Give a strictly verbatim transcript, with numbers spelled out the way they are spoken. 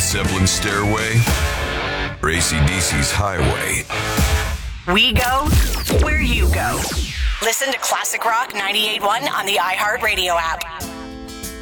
Zeppelin's Stairway or A C D C's Highway? We go where you go. Listen to Classic Rock ninety-eight point one on the iHeartRadio app.